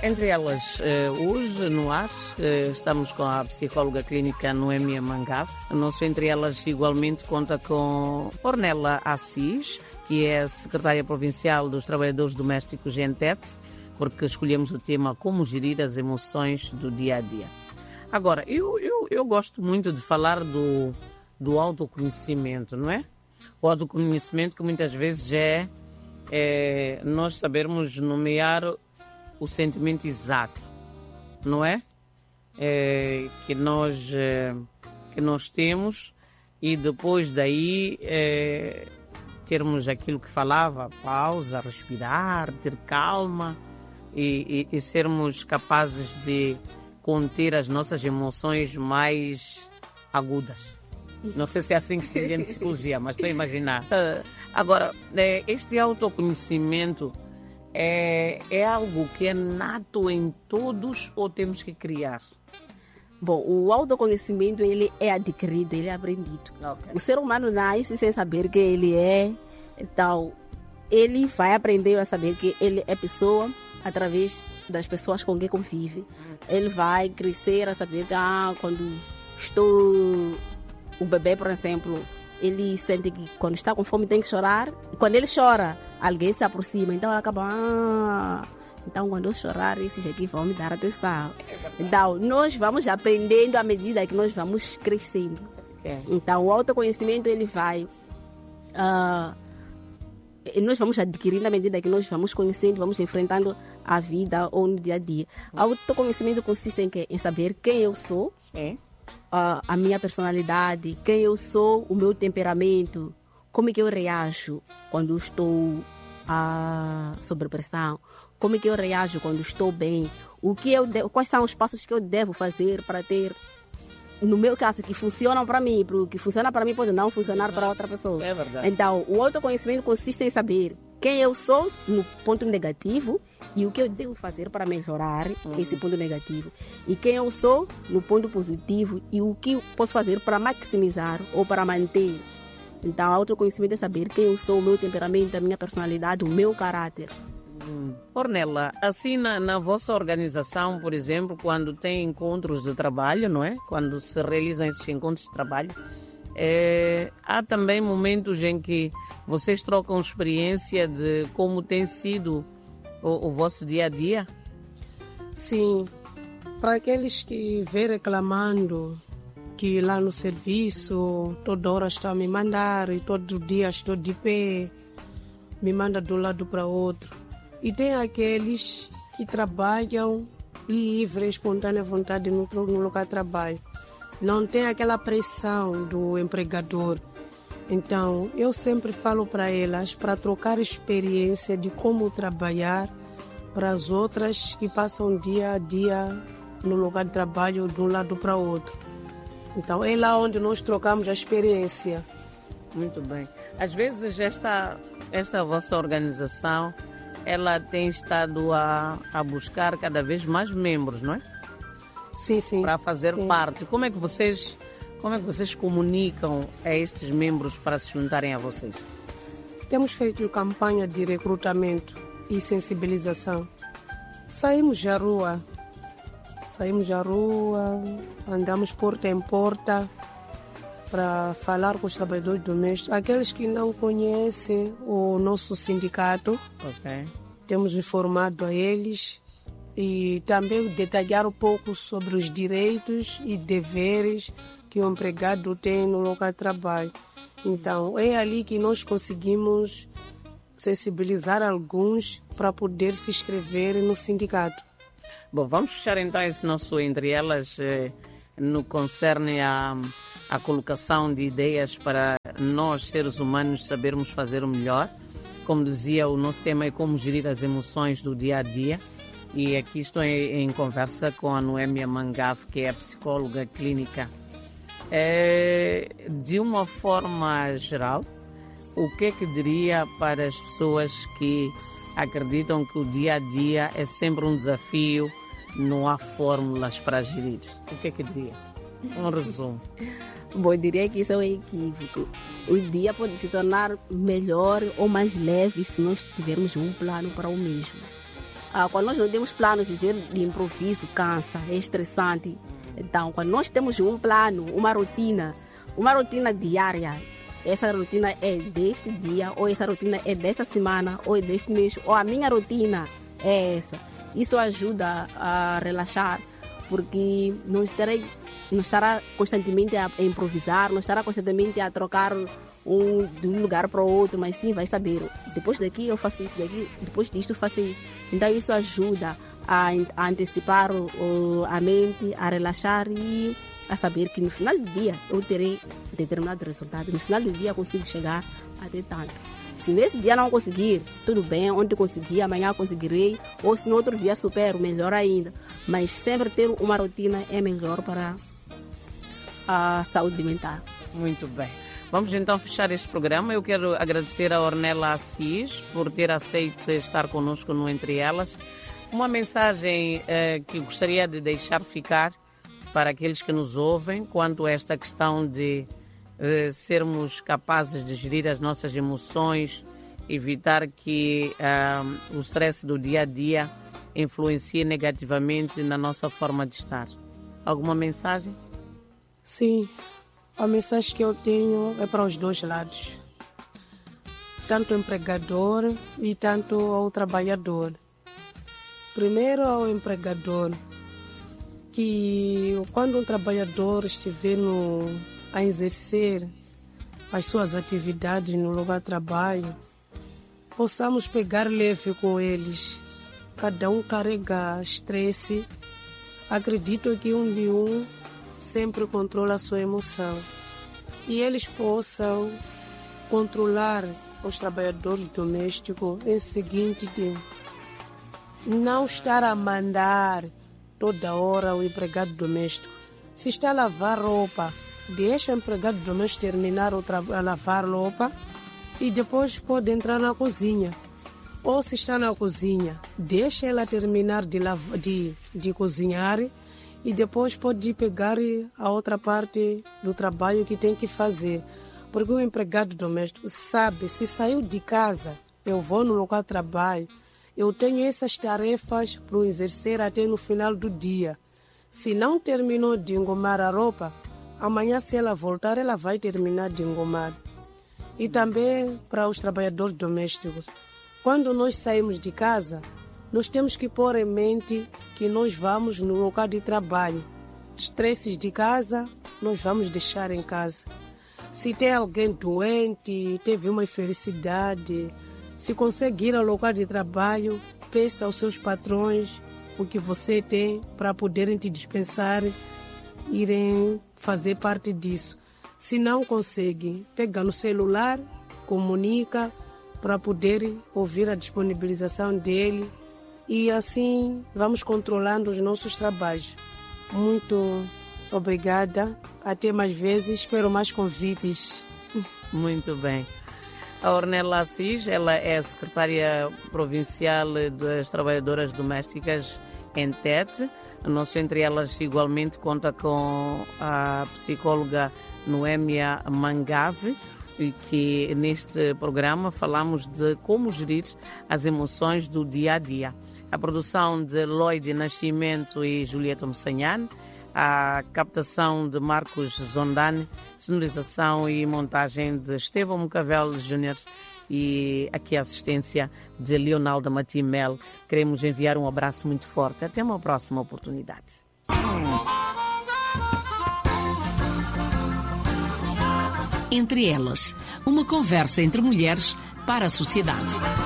Entre elas, hoje no AS, estamos com a psicóloga clínica Noémia Mangaf. O nosso Entre Elas igualmente conta com Ornella Assis, que é a secretária provincial dos Trabalhadores Domésticos em Tete, porque escolhemos o tema Como Gerir as Emoções do Dia a Dia. Agora, eu gosto muito de falar do autoconhecimento, não é? O autoconhecimento que muitas vezes é nós sabermos nomear o sentimento exato, não é? Que nós temos, e depois daí termos aquilo que falava, pausa, respirar, ter calma e sermos capazes de conter as nossas emoções mais agudas. Não sei se é assim que se diz em psicologia, mas estou a imaginar. Agora, este autoconhecimento é algo que é nato em todos ou temos que criar? Bom, o autoconhecimento ele é adquirido, ele é aprendido. Okay. O ser humano nasce sem saber quem ele é, então ele vai aprender a saber que ele é pessoa através das pessoas com quem convive. Ele vai crescer a saber que quando o bebê, por exemplo, ele sente que quando está com fome tem que chorar. E quando ele chora, alguém se aproxima. Então ela acaba... Então quando eu chorar, esses aqui vão me dar atenção. Então nós vamos aprendendo à medida que nós vamos crescendo. Então o autoconhecimento ele vai... nós vamos adquirindo à medida que nós vamos conhecendo, vamos enfrentando a vida ou no dia a dia. O autoconhecimento consiste em saber quem eu sou, a minha personalidade, quem eu sou, o meu temperamento, como é que eu reajo quando estou sob pressão, como é que eu reajo quando estou bem, quais são os passos que eu devo fazer para ter, no meu caso, que funcionam para mim, porque o que funciona para mim pode não funcionar para outra pessoa. É verdade. Então, o autoconhecimento consiste em saber quem eu sou no ponto negativo e o que eu devo fazer para melhorar esse ponto negativo. E quem eu sou no ponto positivo e o que eu posso fazer para maximizar ou para manter. Então, o autoconhecimento é saber quem eu sou, o meu temperamento, a minha personalidade, o meu caráter. Ornella, assim na vossa organização, por exemplo, quando tem encontros de trabalho, não é? Quando se realizam esses encontros de trabalho, há também momentos em que vocês trocam experiência de como tem sido o vosso dia a dia? Sim, para aqueles que vêm reclamando que lá no serviço toda hora está a me mandar e todo dia estou de pé, me manda de um lado para outro. E tem aqueles que trabalham livre, espontânea vontade no local de trabalho. Não tem aquela pressão do empregador. Então, eu sempre falo para elas, para trocar experiência de como trabalhar para as outras que passam dia a dia no lugar de trabalho de um lado para o outro. Então, é lá onde nós trocamos a experiência. Muito bem. Às vezes, esta vossa organização, ela tem estado a buscar cada vez mais membros, não é? Sim, sim. Para fazer parte. Como é que vocês comunicam a estes membros para se juntarem a vocês? Temos feito campanha de recrutamento e sensibilização. Saímos à rua, andamos porta em porta para falar com os trabalhadores domésticos. Aqueles que não conhecem o nosso sindicato, temos informado a eles e também detalhar um pouco sobre os direitos e deveres que o empregado tem no local de trabalho. Então, é ali que nós conseguimos sensibilizar alguns para poder se inscrever no sindicato. Bom, vamos fechar então esse nosso Entre Elas no concerne a colocação de ideias para nós, seres humanos, sabermos fazer o melhor. Como dizia, o nosso tema é como gerir as emoções do dia a dia. E aqui estou em conversa com a Noémia Mangaf, que é a psicóloga clínica. De uma forma geral, o que é que diria para as pessoas que acreditam que o dia a dia é sempre um desafio, não há fórmulas para gerir? O que é que diria? Um resumo. Bom, eu diria que isso é um equívoco. O dia pode se tornar melhor ou mais leve se nós tivermos um plano para o mesmo. Quando nós não temos plano, viver de improviso cansa, é estressante. Então, quando nós temos um plano, uma rotina diária, essa rotina é deste dia, ou essa rotina é desta semana, ou é deste mês, ou a minha rotina é essa. Isso ajuda a relaxar, porque não estará constantemente a improvisar, não estará constantemente a trocar de um lugar para o outro, mas sim vai saber, depois daqui eu faço isso, depois disto eu faço isso. Então isso ajuda a antecipar a mente, a relaxar e a saber que no final do dia eu terei determinado resultado, no final do dia eu consigo chegar até tanto. Se nesse dia não conseguir, tudo bem, ontem consegui, amanhã conseguirei, ou se no outro dia supero, melhor ainda. Mas sempre ter uma rotina é melhor para a saúde mental. Muito bem. Vamos então fechar este programa. Eu quero agradecer a Ornella Assis por ter aceito estar conosco no Entre Elas. Uma mensagem que gostaria de deixar ficar para aqueles que nos ouvem quanto a esta questão de sermos capazes de gerir as nossas emoções, evitar que o stress do dia a dia influencie negativamente na nossa forma de estar. Alguma mensagem? Sim, a mensagem que eu tenho é para os dois lados, tanto o empregador e tanto ao trabalhador. Primeiro ao empregador, que quando um trabalhador estiver a exercer as suas atividades no lugar de trabalho, possamos pegar leve com eles. Cada um carrega estresse. Acredito que um de um sempre controla a sua emoção. E eles possam controlar os trabalhadores domésticos em seguinte tempo. Não estar a mandar toda hora o empregado doméstico. Se está a lavar roupa, deixa o empregado doméstico terminar a lavar roupa e depois pode entrar na cozinha. Ou se está na cozinha, deixa ela terminar de cozinhar e depois pode pegar a outra parte do trabalho que tem que fazer. Porque o empregado doméstico sabe, se saiu de casa, eu vou no local de trabalho, eu tenho essas tarefas para exercer até no final do dia. Se não terminou de engomar a roupa, amanhã se ela voltar, ela vai terminar de engomar. E também para os trabalhadores domésticos. Quando nós saímos de casa, nós temos que pôr em mente que nós vamos no local de trabalho. Estresses de casa, nós vamos deixar em casa. Se tem alguém doente, teve uma infelicidade, se conseguir ir ao local de trabalho, peça aos seus patrões o que você tem para poderem te dispensar, irem fazer parte disso. Se não consegue, pega no celular, comunica para poder ouvir a disponibilização dele e assim vamos controlando os nossos trabalhos. Muito obrigada. Até mais vezes. Espero mais convites. Muito bem. A Ornella Assis, ela é a secretária provincial das trabalhadoras domésticas em Tete. O nosso Entre Elas igualmente conta com a psicóloga Noémia Mangave, e que neste programa falamos de como gerir as emoções do dia a dia. A produção de Lloyd Nascimento e Julieta Moçanhane, a captação de Marcos Zondani, sonorização e montagem de Estevão Mocavel Júnior e aqui a assistência de Leonaldo Matimel. Queremos enviar um abraço muito forte. Até uma próxima oportunidade. Entre Elas, uma conversa entre mulheres para a sociedade.